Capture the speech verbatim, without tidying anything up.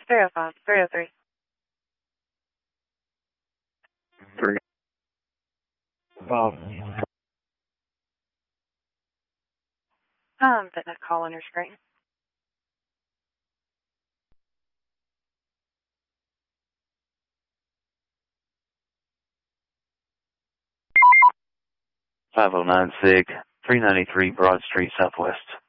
three oh five, three oh three. Three. Oh. Um, putting that call on your screen. five oh nine SIG, three ninety-three Broad Street Southwest.